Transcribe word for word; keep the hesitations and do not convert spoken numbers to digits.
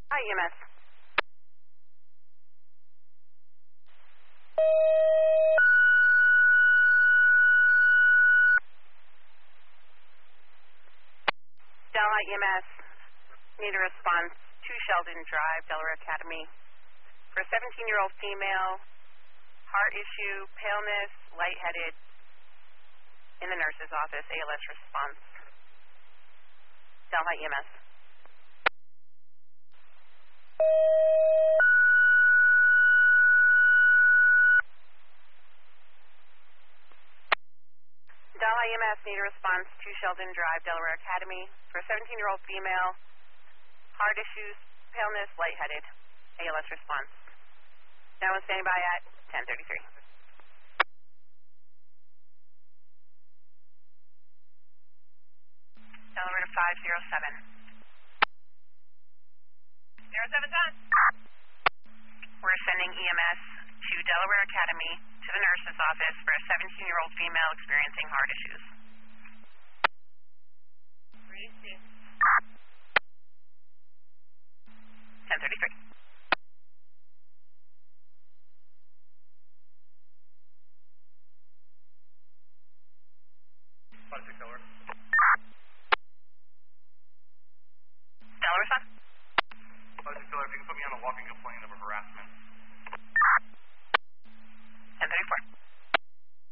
Hi, E M S. Delhi E M S. Need a response to Sheldon Drive, Delaware Academy. For a seventeen-year-old female, heart issue, paleness, lightheaded, in the nurse's office, A L S response. Delhi E M S. Delhi E M S. Need a response to Sheldon Drive, Delaware Academy. For a seventeen-year-old female, heart issues, paleness, lightheaded, A L S response. Now I'm standing by at ten thirty-three. Delaware to five zero seven. zero seven done. We're sending E M S to Delaware Academy to the nurse's office for a seventeen-year-old female experiencing heart issues. ten thirty-three. five six Delaware.